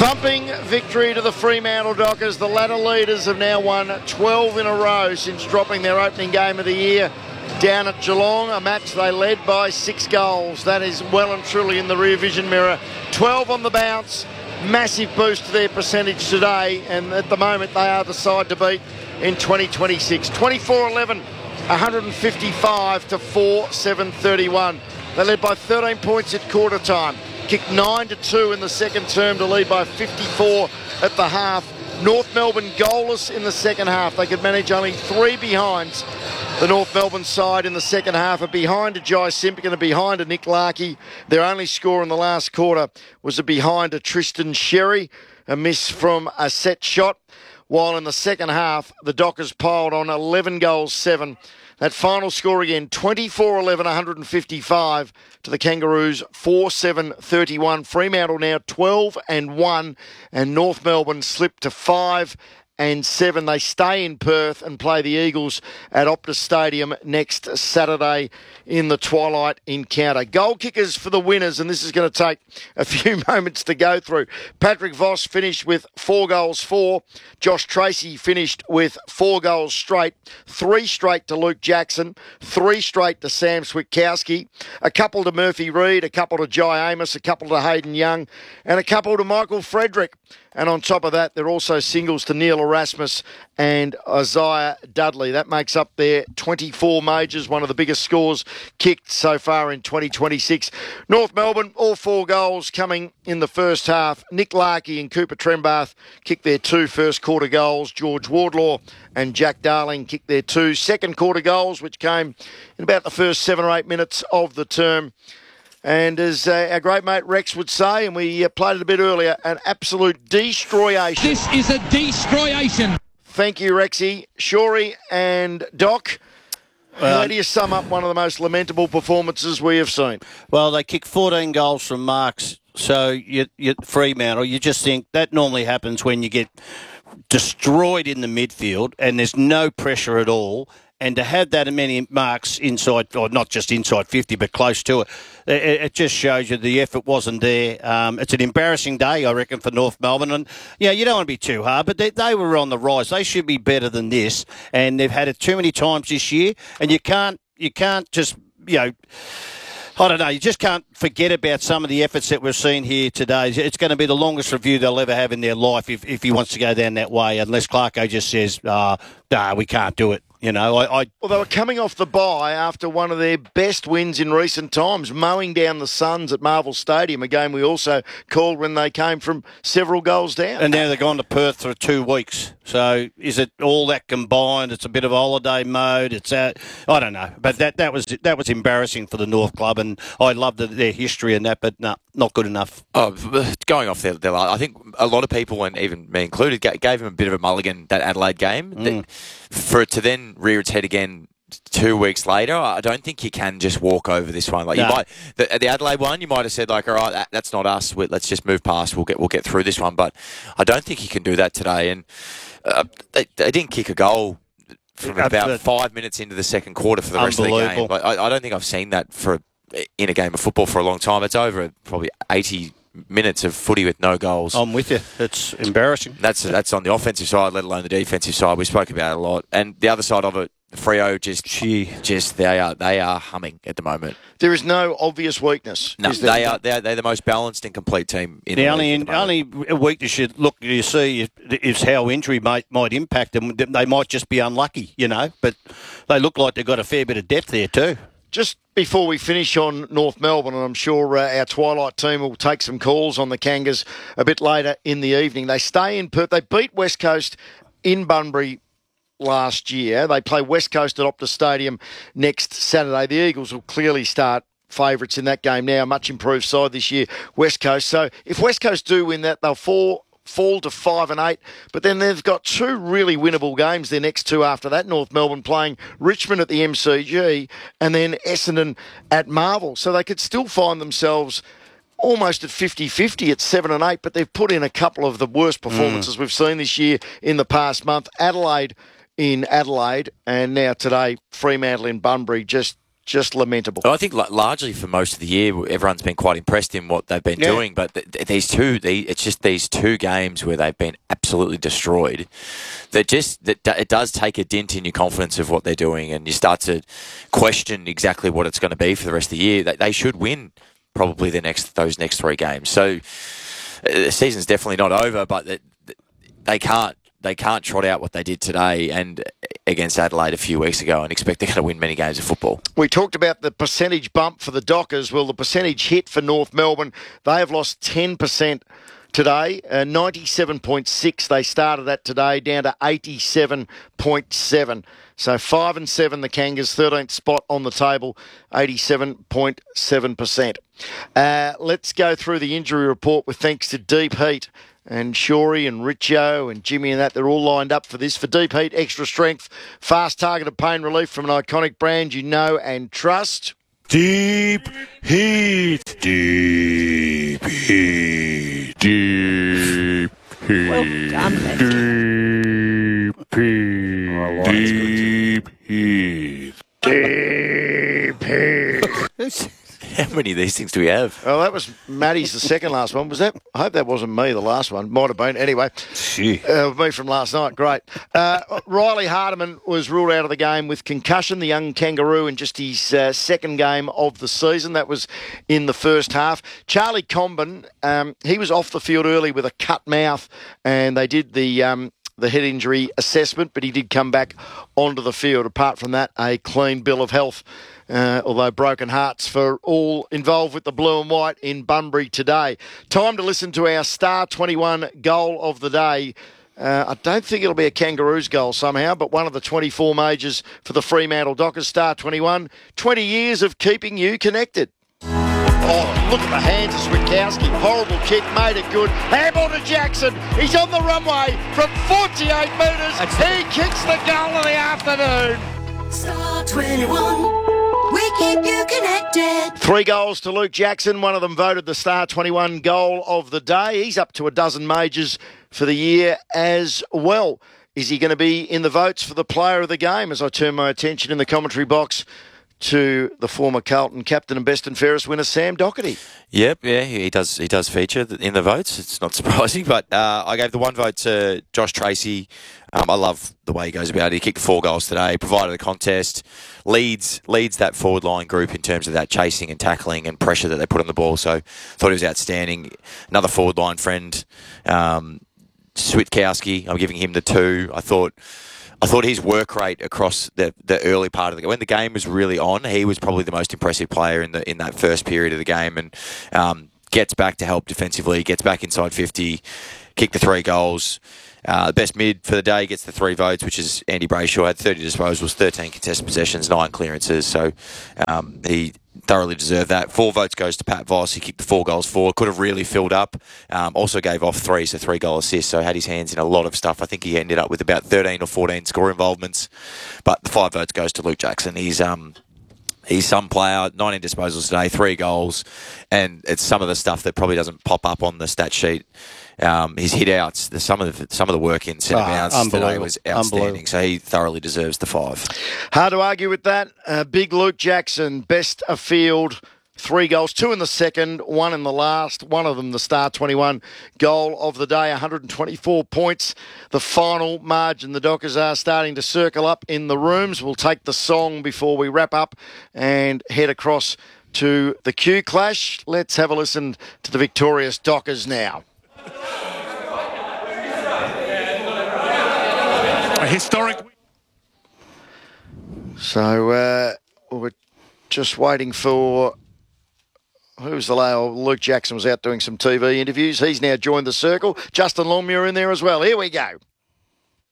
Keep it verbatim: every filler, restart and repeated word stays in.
Thumping victory to the Fremantle Dockers. The ladder leaders have now won twelve in a row since dropping their opening game of the year down at Geelong, a match they led by six goals. That is well and truly in the rear vision mirror. twelve on the bounce, massive boost to their percentage today, and at the moment they are the side to beat in twenty twenty-six. twenty-four eleven, one fifty-five to four seven thirty-one. They led by thirteen points at quarter time. Kicked nine to two in the second term to lead by fifty-four at the half. North Melbourne goalless in the second half. They could manage only three behinds. The North Melbourne side in the second half are behind a Jai Simpkin and behind a Nick Larkey. Their only score in the last quarter was a behind a Tristan Sherry, a miss from a set shot. While in the second half, the Dockers piled on eleven goals, seven. That final score again, twenty-four eleven, one fifty-five to the Kangaroos, four seven thirty-one. Fremantle now twelve and one, and North Melbourne slipped to five and seven. They stay in Perth and play the Eagles at Optus Stadium next Saturday in the twilight encounter. Goal kickers for the winners, and this is going to take a few moments to go through. Patrick Voss finished with four goals, four. Josh Tracy finished with four goals straight, three straight to Luke Jackson, three straight to Sam Switkowski, a couple to Murphy Reid, a couple to Jai Amos, a couple to Hayden Young, and a couple to Michael Frederick. And on top of that, there are also singles to Neil Erasmus and Isaiah Dudley. That makes up their twenty-four majors, one of the biggest scores kicked so far in twenty twenty-six. North Melbourne, all four goals coming in the first half. Nick Larkey and Cooper Trembath kicked their two first quarter goals. George Wardlaw and Jack Darling kicked their two second quarter goals, which came in about the first seven or eight minutes of the term. And as uh, our great mate Rex would say, and we uh, played it a bit earlier, an absolute destroyation. This is a destroyation. Thank you, Rexy. Shorey and Doc, well, how do you sum up one of the most lamentable performances we have seen? Well, they kicked fourteen goals from marks, so you, you Fremantle, you just think that normally happens when you get destroyed in the midfield and there's no pressure at all. And to have that many marks inside, or not just inside fifty, but close to it, it, it just shows you the effort wasn't there. Um, it's an embarrassing day, I reckon, for North Melbourne. And, yeah, you don't want to be too hard, but they, they were on the rise. They should be better than this. And they've had it too many times this year. And you can't, you can't just, you know... I don't know, you just can't forget about some of the efforts that we've seen here today. It's going to be the longest review they'll ever have in their life if, if he wants to go down that way, unless Clarko just says, uh, nah, we can't do it. You know, I, I... Well, they were coming off the bye after one of their best wins in recent times, mowing down the Suns at Marvel Stadium, a game we also called when they came from several goals down. And now they've gone to Perth for two weeks. So is it all that combined? It's a bit of holiday mode. It's out. I don't know, but that, that was that was embarrassing for the North Club, and I loved the, their history and that, but no, not good enough. Oh, going off there, I think a lot of people, and even me included, gave him a bit of a mulligan that Adelaide game. Mm. For it to then rear its head again two weeks later, I don't think you can just walk over this one. Like no. you might, the, the Adelaide one, you might have said like, all right, that, that's not us. Let's just move past. We'll get we'll get through this one. But I don't think you can do that today. And uh, they, they didn't kick a goal from about five minutes into the second quarter for the rest of the game. Like, I, I don't think I've seen that for in a game of football for a long time. It's over probably eighty minutes of footy with no goals. I'm with you. It's embarrassing. That's that's on the offensive side, let alone the defensive side. We spoke about it a lot. And the other side of it, Freo just, Gee. just they are they are humming at the moment. There is no obvious weakness. No, they are they're, they're the most balanced and complete team in the, the only league. The only weakness you look you see is how injury might might impact them. They might just be unlucky, you know. But they look like they've got a fair bit of depth there too. Just before we finish on North Melbourne, and I'm sure uh, our Twilight team will take some calls on the Kangas a bit later in the evening. They stay in Perth. They beat West Coast in Bunbury last year. They play West Coast at Optus Stadium next Saturday. The Eagles will clearly start favourites in that game now. Much improved side this year, West Coast. So if West Coast do win that, they'll fall fall to five and eight, but then they've got two really winnable games. Their next two after that, North Melbourne playing Richmond at the M C G and then Essendon at Marvel. So they could still find themselves almost at fifty-fifty at seven and eight, but they've put in a couple of the worst performances mm. we've seen this year in the past month. Adelaide in Adelaide, and now today Fremantle in Bunbury. Just just lamentable. Well, I think la- largely for most of the year, everyone's been quite impressed in what they've been Yeah. doing. But th- th- these two, the, it's just these two games where they've been absolutely destroyed. That just that it does take a dent in your confidence of what they're doing, and you start to question exactly what it's going to be for the rest of the year. They, they should win probably the next those next three games. So uh, the season's definitely not over, but they, they can't. They can't trot out what they did today and against Adelaide a few weeks ago and expect they're going to win many games of football. We talked about the percentage bump for the Dockers. Well, the percentage hit for North Melbourne, they have lost ten percent today. Uh, ninety-seven point six they started at today, down to eighty-seven point seven. So five and seven, the Kangas, thirteenth spot on the table, eighty-seven point seven percent. Uh, let's go through the injury report with thanks to Deep Heat. And Shorey and Richo and Jimmy and that, they're all lined up for this. For Deep Heat, extra strength, fast targeted pain relief from an iconic brand you know and trust. Deep Heat. Deep Heat. Deep Heat. Well done, Lefty. Deep Heat. Deep Heat. Deep Heat. How many of these things do we have? Oh, that was Matty's the second last one. Was that? I hope that wasn't me, the last one. Might have been. Anyway, uh, me from last night. Great. Uh, Riley Hardiman was ruled out of the game with concussion, the young kangaroo, in just his uh, second game of the season. That was in the first half. Charlie Comben, um, he was off the field early with a cut mouth, and they did the... Um, the head injury assessment, but he did come back onto the field. Apart from that, a clean bill of health, uh, although broken hearts for all involved with the blue and white in Bunbury today. Time to listen to our Star twenty-one goal of the day. Uh, I don't think it'll be a Kangaroos goal somehow, but one of the twenty-four majors for the Fremantle Dockers. Star twenty-one, twenty years of keeping you connected. Oh, look at the hands of Switkowski. Horrible kick, made it good. Handball to Jackson. He's on the runway from forty-eight metres. He kicks the goal of the afternoon. Star twenty-one, we keep you connected. Three goals to Luke Jackson. One of them voted the Star twenty-one goal of the day. He's up to a dozen majors for the year as well. Is he going to be in the votes for the player of the game? As I turn my attention in the commentary box to the former Carlton captain and best and fairest winner, Sam Doherty. Yep, yeah, he does. He does feature in the votes. It's not surprising, but uh, I gave the one vote to Josh Tracy. Um, I love the way he goes about it. He kicked four goals today, provided the contest, leads leads that forward line group in terms of that chasing and tackling and pressure that they put on the ball. So thought he was outstanding. Another forward line friend, um, Switkowski. I'm giving him the two. I thought. I thought his work rate across the, the early part of the game, when the game was really on, he was probably the most impressive player in the in that first period of the game, and um, gets back to help defensively, gets back inside fifty, kicked the three goals. Uh, the best mid for the day gets the three votes, which is Andy Brayshaw. Had thirty disposals, thirteen contested possessions, nine clearances. So um, he thoroughly deserved that. Four votes goes to Pat Voss. He kicked the four goals forward. Could have really filled up. Um, also gave off three, so three goal assists. So had his hands in a lot of stuff. I think he ended up with about thirteen or fourteen score involvements. But the five votes goes to Luke Jackson. He's um. He's some player, nineteen disposals today, three goals, and it's some of the stuff that probably doesn't pop up on the stat sheet. Um, his hit outs, the, some of the some of the work in centre Ah, bounce today was outstanding. Unbelievable. So he thoroughly deserves the five. Hard to argue with that. Uh, big Luke Jackson, best afield. Three goals, two in the second, one in the last. One of them, the Star twenty-one goal of the day, one hundred twenty-four points. The final margin. The Dockers are starting to circle up in the rooms. We'll take the song before we wrap up and head across to the Q Clash. Let's have a listen to the victorious Dockers now. A historic. So uh, we're just waiting for... Who's the lad? Luke Jackson was out doing some T V interviews. He's now joined the circle. Justin Longmuir in there as well. Here we go.